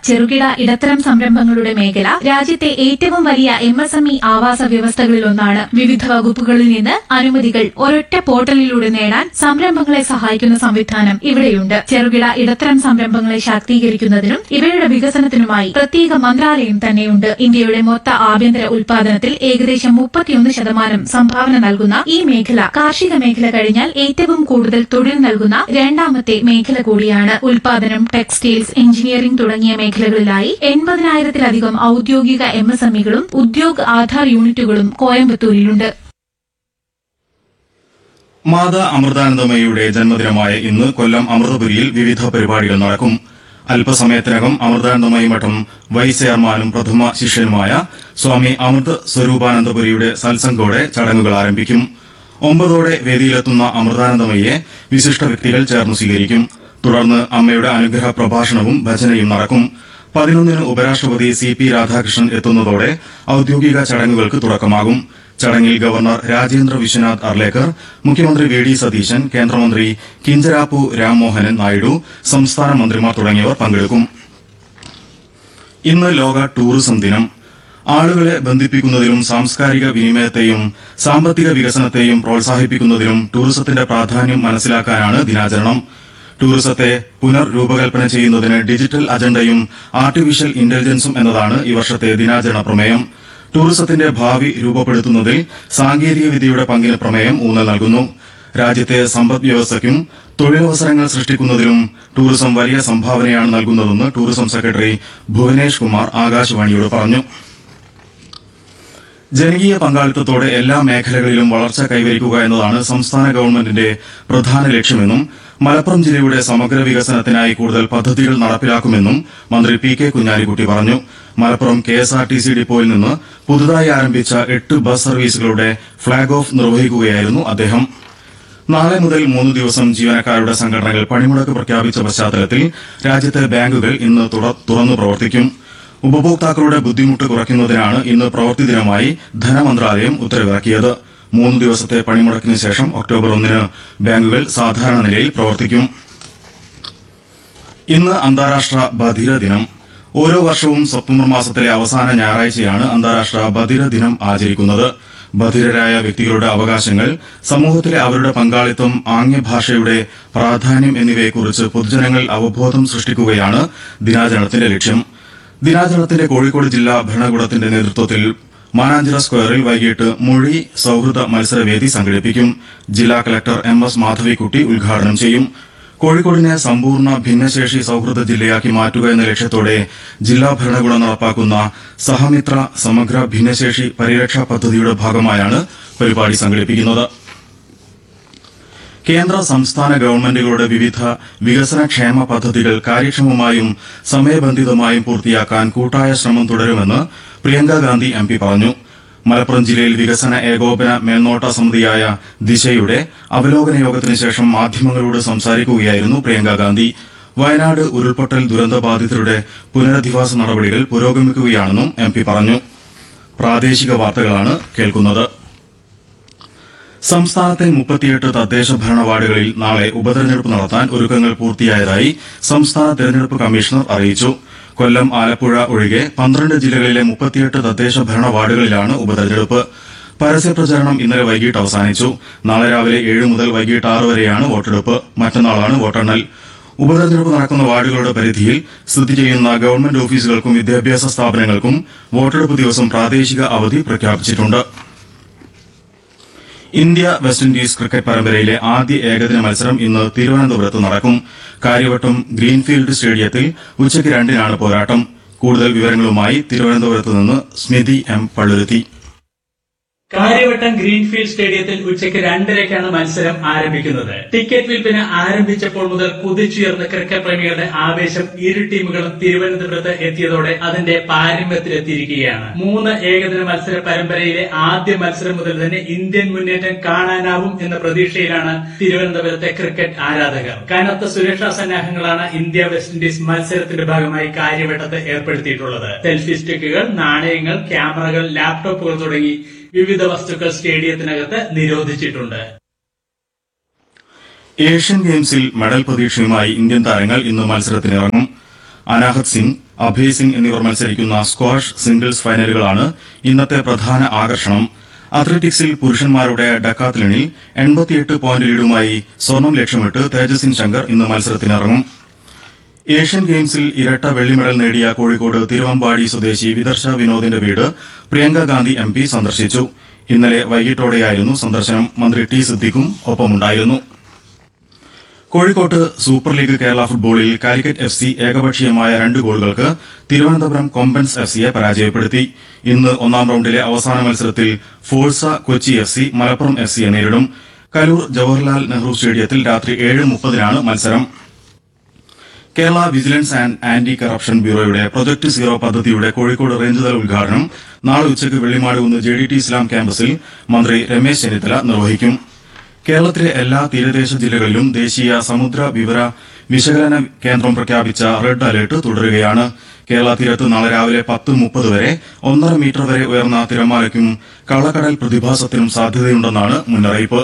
ചെറുകിട ഇടത്തരം സംരംഭങ്ങളുടെ മേഖല രാജ്യത്തെ ഏറ്റവും വലിയ MSME ആവാസ വ്യവസ്ഥകളിലൊന്നാണ്. വിവിധ വകുപ്പുകളിൽ നിന്ന് അനുമതികൾ ഒരൊറ്റ പോർട്ടലിലൂടെ നേടാൻ സംരംഭങ്ങളെ സഹായിക്കുന്ന സംവിധാനം ഇവിടെയുണ്ട്. ചെറുകിട ഇടത്തരം സംരംഭങ്ങളെ ശാക്തീകരിക്കുന്നതിനും ഇവയുടെ വികസനത്തിനുമായി പ്രത്യേക മന്ത്രാലയം തന്നെയുണ്ട്. ഇന്ത്യയുടെ മൊത്ത ആഭ്യന്തര ഉൽപാദനത്തിൽ ഏകദേശം 31% സംഭാവന നൽകുന്ന ഈ മേഖല കാർഷിക മേഖല കഴിഞ്ഞാൽ ഏറ്റവും കൂടുതൽ തൊഴിൽ നൽകുന്ന രണ്ടാമത്തെ മേഖല കൂടിയാണ്. ഉൽപാദനം, ടെക്സ്റ്റൈൽസ്, എഞ്ചിനീയറിംഗ് തുടങ്ങിയ മേഖലകളിലായി 80,000-ലധികം ഔദ്യോഗിക MSMEകളും ഉദ്യോഗ് ആധാർ യൂണിറ്റുകളും കോയമ്പത്തൂരിലുണ്ട്. മാതാ അമൃതാനന്ദമയിയുടെ ജന്മദിനമായ ഇന്ന് കൊല്ലം അമൃതപുരിയിൽ വിവിധ പരിപാടികൾ നടക്കും. അല്പസമയത്തിനകം അമൃതാനന്ദമയി മഠം വൈസ് ചെയർമാനും പ്രഥമ ശിഷ്യനുമായ സ്വാമി അമൃത സ്വരൂപാനന്ദപുരിയുടെ സത്സംഗോടെ ചടങ്ങുകൾ ആരംഭിക്കും. 9 വേദിയിലെത്തുന്ന അമൃതാനന്ദമയിയെ വിശിഷ്ട വ്യക്തികൾ ചേർന്ന് സ്വീകരിക്കും. തുടർന്ന് അമ്മയുടെ അനുഗ്രഹ പ്രഭാഷണവും ഭജനയും നടക്കും. 11 ഉപരാഷ്ട്രപതി CP രാധാകൃഷ്ണൻ എത്തുന്നതോടെ ഔദ്യോഗിക ചടങ്ങുകൾക്ക് തുടക്കമാകും. ചടങ്ങിൽ ഗവർണർ രാജേന്ദ്ര വിശ്വനാഥ് അർലേക്കർ, മുഖ്യമന്ത്രി VD സതീശൻ, കേന്ദ്രമന്ത്രി കിഞ്ചരാപ്പു രാംമോഹൻ നായിഡു, സംസ്ഥാന മന്ത്രിമാർ തുടങ്ങിയവർ പങ്കെടുക്കും. ഇന്ന് ലോക ടൂറിസം ദിനം. ആളുകളെ ബന്ധിപ്പിക്കുന്നതിലും സാംസ്കാരിക വിനിമയത്തെയും സാമ്പത്തിക വികസനത്തെയും പ്രോത്സാഹിപ്പിക്കുന്നതിലും ടൂറിസത്തിന്റെ പ്രാധാന്യം മനസ്സിലാക്കാനാണ് ദിനാചരണം. ടൂറിസത്തെ പുനർരൂപകൽപ്പന ചെയ്യുന്നതിന് ഡിജിറ്റൽ അജണ്ടയും ആർട്ടിഫിഷ്യൽ ഇന്റലിജൻസും എന്നതാണ് ഈ വർഷത്തെ ദിനാചരണ പ്രമേയം. ടൂറിസത്തിന്റെ ഭാവി രൂപപ്പെടുത്തുന്നതിൽ സാങ്കേതിക വിദ്യയുടെ പങ്കിന് പ്രമേയം ഊന്നൽ നൽകുന്നു. രാജ്യത്തെ സമ്പദ് വ്യവസ്ഥയ്ക്കും തൊഴിലവസരങ്ങൾ സൃഷ്ടിക്കുന്നതിലും ടൂറിസം വലിയ സംഭാവനയാണ് നൽകുന്നതെന്ന് ടൂറിസം സെക്രട്ടറി ഭുവനേഷ് കുമാർ ആകാശവാണിയോട് പറഞ്ഞു. ജനകീയ പങ്കാളിത്തത്തോടെ എല്ലാ മേഖലകളിലും വളർച്ച കൈവരിക്കുക എന്നതാണ് സംസ്ഥാന ഗവൺമെന്റിന്റെ പ്രധാന ലക്ഷ്യമെന്നും മലപ്പുറം ജില്ലയുടെ സമഗ്ര വികസനത്തിനായി കൂടുതൽ പദ്ധതികൾ നടപ്പിലാക്കുമെന്നും മന്ത്രി PK കുഞ്ഞാലിക്കുട്ടി പറഞ്ഞു. മലപ്പുറം KSRTC ഡിപ്പോയിൽ നിന്ന് പുതുതായി ആരംഭിച്ച 8 ബസ് സർവീസുകളുടെ ഫ്ളാഗ് ഓഫ് നിർവഹിക്കുകയായിരുന്നു അദ്ദേഹം. നാളെ മുതൽ 3 ദിവസം ജീവനക്കാരുടെ സംഘടനകൾ പണിമുടക്ക് പ്രഖ്യാപിച്ച പശ്ചാത്തലത്തിൽ രാജ്യത്തെ ബാങ്കുകൾ ഇന്ന് തുറന്നു പ്രവർത്തിക്കും. ഉപഭോക്താക്കളുടെ ബുദ്ധിമുട്ട് കുറയ്ക്കുന്നതിനാണ് ഇന്ന് പ്രവൃത്തി ദിനമായി ധനമന്ത്രാലയം ഉത്തരവിറക്കിയത്. 3 ദിവസത്തെ പണിമുടക്കിന് ശേഷം ഒക്ടോബർ 1 ബാങ്കുകൾ സാധാരണ നിലയിൽ പ്രവർത്തിക്കും. ഇന്ന് അന്താരാഷ്ട്ര ബധിര ദിനം. ഓരോ വർഷവും സെപ്റ്റംബർ മാസത്തിലെ അവസാന ഞായറാഴ്ചയാണ് അന്താരാഷ്ട്ര ബധിര ദിനം ആചരിക്കുന്നത്. ബധിരരായ വ്യക്തികളുടെ അവകാശങ്ങൾ, സമൂഹത്തിലെ അവരുടെ പങ്കാളിത്തം, ആംഗ്യഭാഷയുടെ പ്രാധാന്യം എന്നിവയെക്കുറിച്ച് പൊതുജനങ്ങളിൽ അവബോധം സൃഷ്ടിക്കുകയാണ് ദിനാചരണത്തിന്റെ ലക്ഷ്യം. ദിനാചരണത്തിന്റെ കോഴിക്കോട് ജില്ലാ ഭരണകൂടത്തിന്റെ നേതൃത്വത്തിൽ മാനാഞ്ചിറ സ്ക്വയറിൽ വൈകിട്ട് മൊഴി സൌഹൃദ മത്സരവേദി സംഘടിപ്പിക്കും. ജില്ലാ കലക്ടർ MS മാധവിക്കുട്ടി ഉദ്ഘാടനം ചെയ്യും. കോഴിക്കോടിനെ സമ്പൂർണ്ണ ഭിന്നശേഷി സൌഹൃദ ജില്ലയാക്കി മാറ്റുക എന്ന ലക്ഷ്യത്തോടെ ജില്ലാ ഭരണകൂടം നടപ്പാക്കുന്ന സഹമിത്ര സമഗ്ര ഭിന്നശേഷി പരിരക്ഷാ പദ്ധതിയുടെ ഭാഗമായാണ് പരിപാടി സംഘടിപ്പിക്കുന്നത്. കേന്ദ്ര സംസ്ഥാന ഗവൺമെന്റുകളുടെ വിവിധ വികസനക്ഷേമ പദ്ധതികൾ കാര്യക്ഷമമായും സമയബന്ധിതമായും പൂർത്തിയാക്കാൻ കൂട്ടായ ശ്രമം തുടരുമെന്ന് പ്രിയങ്ക ഗാന്ധി MP പറഞ്ഞു. മലപ്പുറം ജില്ലയിൽ വികസന ഏകോപന മേൽനോട്ട സമിതിയായ ദിശയുടെ അവലോകന യോഗത്തിന് ശേഷം മാധ്യമങ്ങളോട് സംസാരിക്കുകയായിരുന്നു പ്രിയങ്ക ഗാന്ധി. വയനാട് ഉരുൾപൊട്ടൽ ദുരന്തബാധിതരുടെ പുനരധിവാസ നടപടികൾ പുരോഗമിക്കുകയാണെന്നും MP പറഞ്ഞു. പ്രാദേശിക വാർത്തകളാണ് കേൾക്കുന്നത്. സംസ്ഥാനത്തെ 38 തദ്ദേശ ഭരണ വാർഡുകളിൽ നാളെ ഉപതെരഞ്ഞെടുപ്പ് നടത്താൻ ഒരുക്കങ്ങൾ പൂർത്തിയായതായി സംസ്ഥാന തെരഞ്ഞെടുപ്പ് കമ്മീഷണർ അറിയിച്ചു. കൊല്ലം, ആലപ്പുഴ ഒഴികെ 12 ജില്ലകളിലെ 38 തദ്ദേശ ഭരണ വാർഡുകളിലാണ് ഉപതെരഞ്ഞെടുപ്പ്. പരസ്യപ്രചാരണം ഇന്നലെ വൈകിട്ട് അവസാനിച്ചു. നാളെ രാവിലെ 7 മുതൽ വൈകിട്ട് 6 വരെയാണ് വോട്ടെടുപ്പ്. മറ്റന്നാളാണ് വോട്ടെണ്ണൽ. ഉപതെരഞ്ഞെടുപ്പ് നടക്കുന്ന വാർഡുകളുടെ പരിധിയിൽ സ്ഥിതി ചെയ്യുന്ന ഗവൺമെന്റ് ഓഫീസുകൾക്കും വിദ്യാഭ്യാസ സ്ഥാപനങ്ങൾക്കും വോട്ടെടുപ്പ് ദിവസം പ്രാദേശിക അവധി പ്രഖ്യാപിച്ചിട്ടുണ്ട്. ഇന്ത്യ വെസ്റ്റ് ഇൻഡീസ് ക്രിക്കറ്റ് പരമ്പരയിലെ ആദ്യ ഏകദിന മത്സരം ഇന്ന് തിരുവനന്തപുരത്ത് നടക്കും. കാര്യവട്ടം ഗ്രീൻഫീൽഡ് സ്റ്റേഡിയത്തിൽ ഉച്ചയ്ക്ക് 2-നാണ് പോരാട്ടം. കൂടുതൽ വിവരങ്ങളുമായി തിരുവനന്തപുരത്ത് നിന്ന് സ്മിതി M. പള്ളുരുത്തി. കാര്യവട്ടം ഗ്രീൻഫീൽഡ് സ്റ്റേഡിയത്തിൽ ഉച്ചയ്ക്ക് 2:30-ക്കാണ് മത്സരം ആരംഭിക്കുന്നത്. ടിക്കറ്റ് വിൽപ്പന ആരംഭിച്ചപ്പോൾ മുതൽ കുതിച്ചുയർന്ന ക്രിക്കറ്റ് പ്രേമികളുടെ ആവേശം ഇരു ടീമുകളും തിരുവനന്തപുരത്ത് എത്തിയതോടെ അതിന്റെ പാരമ്യത്തിലെത്തിയിരിക്കുകയാണ്. 3 ഏകദിന മത്സര പരമ്പരയിലെ ആദ്യ മത്സരം മുതൽ തന്നെ ഇന്ത്യൻ മുന്നേറ്റം കാണാനാവും എന്ന പ്രതീക്ഷയിലാണ് തിരുവനന്തപുരത്തെ ക്രിക്കറ്റ് ആരാധകർ. കനത്ത സുരക്ഷാ സന്നാഹങ്ങളാണ് ഇന്ത്യ വെസ്റ്റ് ഇൻഡീസ് മത്സരത്തിന്റെ ഭാഗമായി കാര്യവട്ടത്ത് ഏർപ്പെടുത്തിയിട്ടുള്ളത്. സെൽഫി സ്റ്റിക്കുകൾ, നാണയങ്ങൾ, ക്യാമറകൾ, ലാപ്ടോപ്പുകൾ തുടങ്ങി വിവിധ വസ്തുക്കൾ സ്റ്റേഡിയത്തിനകത്ത് നിരോധിച്ചിട്ടുണ്ട്. ഏഷ്യൻ ഗെയിംസിൽ മെഡൽ പ്രതീക്ഷയുമായി ഇന്ത്യൻ താരങ്ങൾ ഇന്ന് മത്സരത്തിനിറങ്ങും. അനാഹത് സിംഗ്, അഭയ് സിംഗ് എന്നിവർ മത്സരിക്കുന്ന സ്ക്വാഷ് സിംഗിൾസ് ഫൈനലുകളാണ് ഇന്നത്തെ പ്രധാന ആകർഷണം. അത്ലറ്റിക്സിൽ പുരുഷന്മാരുടെ ഡക്കാത്ലണിൽ 88 പോയിന്റ് ലീഡുമായി സ്വർണം ലക്ഷ്യമിട്ട് തേജസ്വിൻ ശങ്കർ ഇന്ന് മത്സരത്തിനിറങ്ങും. ഏഷ്യൻ ഗെയിംസിൽ ഇരട്ട വെള്ളി മെഡൽ നേടിയ കോഴിക്കോട് തിരുവമ്പാടി സ്വദേശി വിദർശ വിനോദിന്റെ വീട് പ്രിയങ്ക ഗാന്ധി MP സന്ദർശിച്ചു. ഇന്നലെ വൈകിട്ടോടെയായിരുന്നു സന്ദർശനം. മന്ത്രി ടി സിദ്ദിഖും ഒപ്പമുണ്ടായിരുന്നു. കോഴിക്കോട്ട് സൂപ്പർ ലീഗ് കേരള ഫുട്ബോളിൽ കാലിക്കറ്റ് FC ഏകപക്ഷീയമായ 2 ഗോളുകൾക്ക് തിരുവനന്തപുരം കൊമ്പൻസ് FCയെ പരാജയപ്പെടുത്തി. ഇന്ന് ഒന്നാം റൌണ്ടിലെ അവസാന മത്സരത്തിൽ ഫോഴ്സ കൊച്ചി FC മലപ്പുറം FCയെ നേരിടും. കലൂർ ജവഹർലാൽ നെഹ്റു സ്റ്റേഡിയത്തിൽ രാത്രി 7:30-നാണ് മത്സരം. Kerala vigilance and anti corruption ബ്യൂറോയുടെ project zero പദ്ധതിയുടെ കോഴിക്കോട് റേഞ്ച് തല ഉദ്ഘാടനം നാളെ ഉച്ചയ്ക്ക് വെള്ളിമാടുകുന്ന് JDT ഇസ്ലാം ക്യാമ്പസിൽ മന്ത്രി രമേശ് ചെന്നിത്തല നിർവഹിക്കും. കേരളത്തിലെ എല്ലാ തീരദേശ ജില്ലകളിലും ദേശീയ സമുദ്ര വിവര വിശകലന കേന്ദ്രം പ്രഖ്യാപിച്ച റെഡ് അലർട്ട് തുടരുകയാണ്. കേരള തീരത്ത് നാളെ രാവിലെ 10:30 വരെ 1.5 മീറ്റർ വരെ ഉയർന്ന തിരമാലയ്ക്കും കള്ളക്കടൽ പ്രതിഭാസത്തിനും സാധ്യതയുണ്ടെന്നാണ് മുന്നറിയിപ്പ്.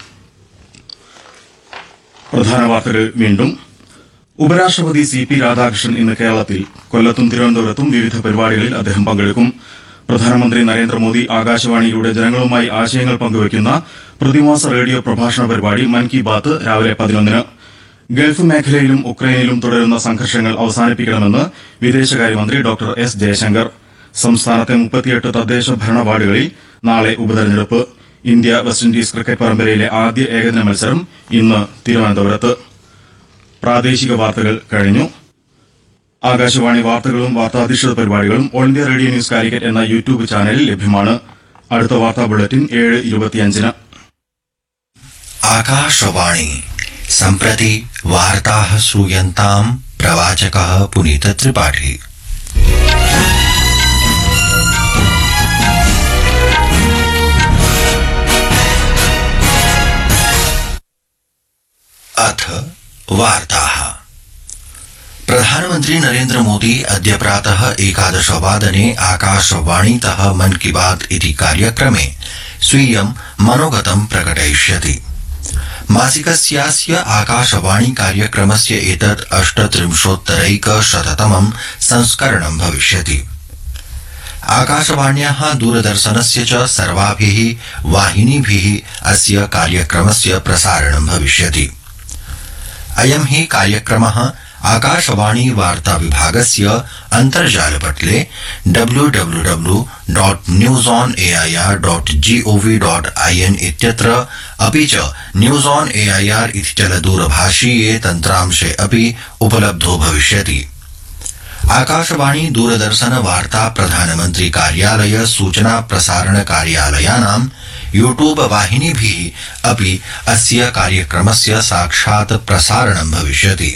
പ്രധാന വാർത്തകൾ വീണ്ടും. ഉപരാഷ്ട്രപതി CP രാധാകൃഷ്ണൻ ഇന്ന് കേരളത്തിൽ. കൊല്ലത്തും തിരുവനന്തപുരത്തും വിവിധ പരിപാടികളിൽ അദ്ദേഹം പങ്കെടുക്കും. പ്രധാനമന്ത്രി നരേന്ദ്രമോദി ആകാശവാണിയിലൂടെ ജനങ്ങളുമായി ആശയങ്ങൾ പങ്കുവയ്ക്കുന്ന പ്രതിമാസ റേഡിയോ പ്രഭാഷണ പരിപാടി മൻ കി ബാത്ത് രാവിലെ 11-ന്. ഗൾഫ് മേഖലയിലും ഉക്രൈനിലും തുടരുന്ന സംഘർഷങ്ങൾ അവസാനിപ്പിക്കണമെന്ന് വിദേശകാര്യമന്ത്രി ഡോക്ടർ S ജയശങ്കർ. സംസ്ഥാനത്തെ 38 തദ്ദേശ ഭരണ വാർഡുകളിൽ നാളെ ഉപതെരഞ്ഞെടുപ്പ്. ഇന്ത്യ വെസ്റ്റ് ഇൻഡീസ് ക്രിക്കറ്റ് പരമ്പരയിലെ ആദ്യ ഏകദിന മത്സരം ഇന്ന് തിരുവനന്തപുരത്ത്. പ്രാദേശിക വാർത്തകൾ കഴിഞ്ഞു. ആകാശവാണി വാർത്തകളും വാർത്താധിഷ്ഠിത പരിപാടികളും all India radio news Calicut എന്ന യൂട്യൂബ് ചാനലിൽ ലഭ്യമാണ്. അടുത്ത വാർത്താ ബുള്ളറ്റിൻ 7:25-ന്. आकाशवाणी सम्प्रति वार्ताः श्रूयन्ताम् प्रवाचकः पुनीत त्रिपाठी। अथ वार्ताः। प्रधानमन्त्री नरेन्द्र मोदी अद्य प्रातः 11:00 आकाशवाणीतः मन की बात इति कार्यक्रमे स्वीयं मनोगतं प्रकटयिष्यति। मासिकस्यास्य आकाशवाणी कार्यक्रमस्य एतत् 38-तमं संस्करणं भविष्यति। आकाशवाण्याः दूरदर्शनस्य च सर्वाभिः वाहिनीभिः अस्य कार्यक्रमस्य प्रसारणं भविष्यति। अयं हि कार्यक्रमः आकाशवाणी वार्ता विभागस्य अन्तर्जालपटले www.newsonair.gov.in इत्यत्र अपि च न्यूज ऑन एआईआर इति चलदूरभाषीये तन्त्रांशे अपि उपलब्धो भविष्यति। आकाशवाणी दूरदर्शन वार्ता प्रधानमन्त्री कार्यालय सूचना प्रसारण कार्यालयानां यूट्यूब वाहिनीभिः अपि अस्य कार्यक्रमस्य साक्षात् प्रसारणं भविष्यति।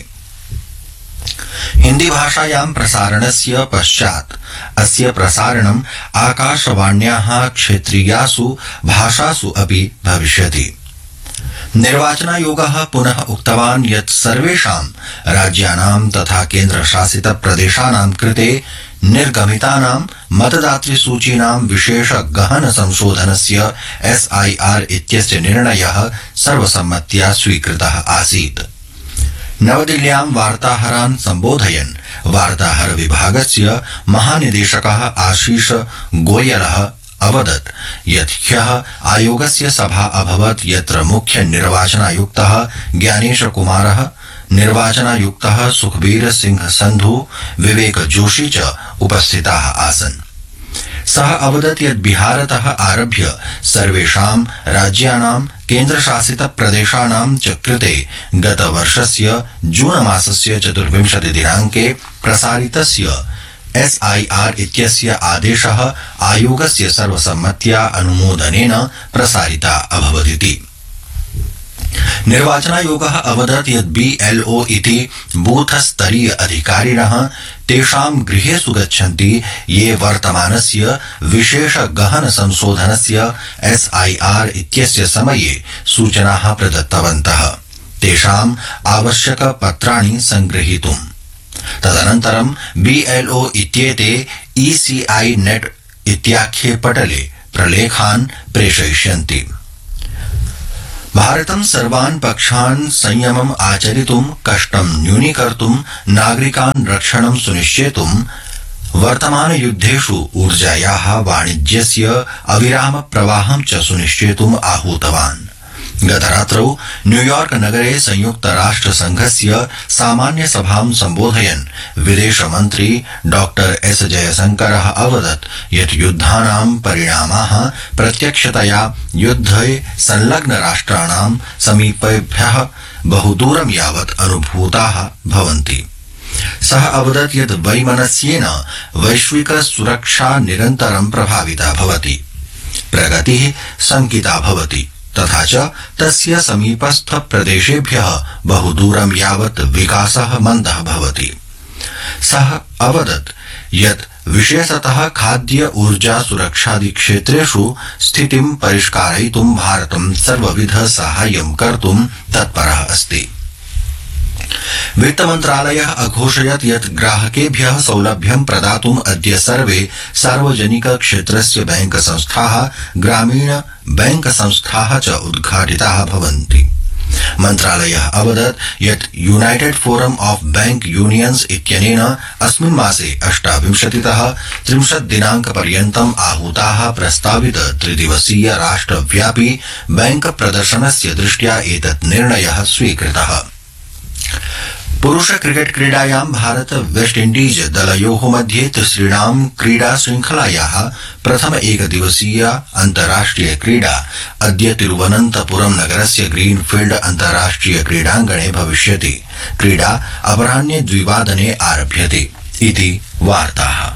हिन्दी भाषायां प्रसारणस्य पश्चात् अस्य प्रसारणम् आकाशवाण्याः क्षेत्रीयासु भाषासु अपि भविष्यति। निर्वाचनायोगः पुनः उक्तवान् यत् सर्वेषां राज्यानां तथा केन्द्रशासित प्रदेशानां कृते निर्गमितानां मतदातृसूचीनां विशेष गहन संशोधनस्य SIR इत्यस्य निर्णयः सर्वसम्मत्या स्वीकृतः आसीत्। नवदिल्ल्यां वार्ताहरान् सम्बोधयन् वार्ताहर विभागस्य महानिदेशकः आशीष गोयलः अवदत् यत् ह्यः आयोगस्य सभा अभवत् यत्र मुख्य निर्वाचनायुक्तः ज्ञानेश कुमारः, निर्वाचनायुक्तः सुखबीर सिंह संधु, विवेक जोशी च उपस्थिताः आसन्। सः अवदत् यत् बिहारतः आरभ्य सर्वेषां राज्यानां केन्द्रशासित प्रदेशानां च कृते गतवर्षस्य जून मासस्य 24 दिनाङ्के प्रसारितस्य SIR इत्यस्य आदेशः आयोगस्य सर्वसम्मत्या अनुमोदनेन प्रसारिता अभवदिति। निर्वाचनायोगः अवदत् यत् BLO इति बूथ स्तरीय अधिकारिणः तेषां गृहेषु गच्छन्ति ये वर्तमानस्य विशेष गहन संशोधनस्य SIR इत्यस्य समये सूचनाः प्रदत्तवन्तः तेषाम् आवश्यक पत्राणि संग्रहीतुम्। तदनन्तरं BLO इत्येते ECI नेट इत्याख्ये पटले प्रलेखान् प्रेषयिष्यन्ति। भारतं सर्वान् पक्षान् संयमम् आचरितुं कष्टं न्यूनीकर्तुं नागरिकान् रक्षणं सुनिश्चेतुं वर्तमान युद्धेषु ऊर्जायाः वाणिज्यस्य अविराम प्रवाहं च सुनिश्चेतुम् आहूतवान्। गतरात्रौ न्यूयॉर्क नगरे संयुक्त राष्ट्र संघस्य सामान्य सभां सम्बोधयन् विदेशमन्त्री डॉक्टर एस जयशंकरः अवदत् यत् युद्धानां परिणामाः प्रत्यक्षतया युद्धे संलग्न राष्ट्राणां समीपेभ्यः बहुदूरं यावत् अनुभूताः भवन्ति। सः अवदत् यत् वैमनस्येन वैश्विक सुरक्षा निरन्तरं प्रभाविता भवति, प्रगतिः शंकिता भवति तथा च तस्य समीपस्थ प्रदेशेभ्यः बहुदूरं यावत् विकासः मन्दः भवति। सः अवदत् यत् विशेषतः खाद्य ऊर्जा सुरक्षादि क्षेत्रेषु स्थितिं परिष्कारयितुं भारतं सर्वविध साहाय्यं कर्तुं तत्परः अस्ति। वित्त मंत्रालयः अघोषयत् यत् ग्राहकेभ्यः सौलभ्यं प्रदातुम् अद्य सर्वे सार्वजनिक क्षेत्रस्य बैंक संस्थाः, ग्रामीण बैंक संस्थाः च उद्घाटिताः भवन्ति। मंत्रालयः अवदत् यत् United forum of bank unions इत्यनेन अस्मिन् मासे 28तः 30 दिनांक पर्यन्तम् आहूताः प्रस्तावित त्रिदिवसीय राष्ट्रव्यापी बैंक प्रदर्शनस्य दृष्ट्या एतत् निर्णयः स्वीकृतः। पुरुष क्रिकेट क्रीडायां भारत वेस्ट इंडीज दलयोः मध्ये तिसृणां क्रीडा श्रृंखलायाः प्रथम एकदिवसीय अन्ताराष्ट्रिय क्रीडा अद्य तिरुवनन्तपुरम नगरस्य ग्रीनफील्ड अन्ताराष्ट्रिय क्रीडाङ्गणे भविष्यति। क्रीडा अपराह्ने 2 वादने आरभ्यते इति वार्ताः।